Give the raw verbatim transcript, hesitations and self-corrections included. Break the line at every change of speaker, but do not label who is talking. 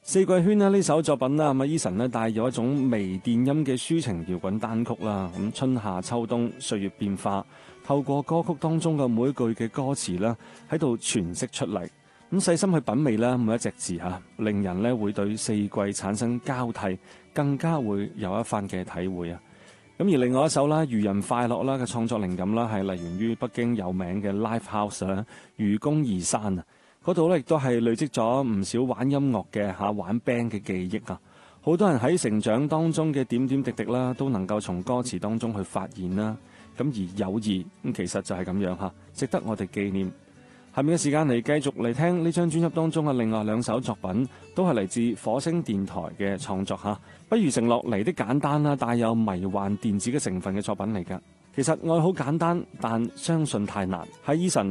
四季圈呢，呢首作品啦，咁啊 Eason 呢帶有一種微電音嘅抒情搖滾單曲啦，咁春夏秋冬歲月變化，透過歌曲當中嘅每一句嘅歌詞啦，喺度詮釋出嚟。咁細心去品味啦，每一隻字嚇，令人咧會對四季產生交替，更加會有一番嘅體會啊！咁而另外一首啦，漁人快樂啦嘅創作靈感啦，係嚟源於北京有名嘅 Live House 啊，愚公移山啊。嗰度咧亦都係累積咗唔少玩音樂嘅嚇玩 band 嘅記憶啊！好多人喺成長當中嘅點點滴滴啦，都能夠從歌詞當中去發現啦。咁而友誼咁其實就係咁樣嚇，值得我哋紀念。下面嘅時間嚟繼續嚟聽呢張專輯當中嘅另外兩首作品，都係嚟自火星電台嘅創作嚇。不如承諾嚟的簡單啦，帶有迷幻電子嘅成分嘅作品嚟㗎。其實愛好簡單，但相信太難。喺 Eason